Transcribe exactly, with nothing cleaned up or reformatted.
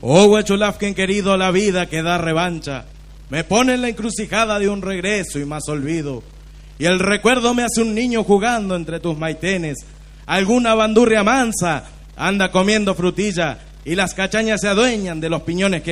Oh, Huechulafquen querido, la vida que da revancha me pone en la encrucijada de un regreso y más olvido. Y el recuerdo me hace un niño jugando entre tus maitenes. Alguna bandurria mansa anda comiendo frutilla y las cachañas se adueñan de los piñones que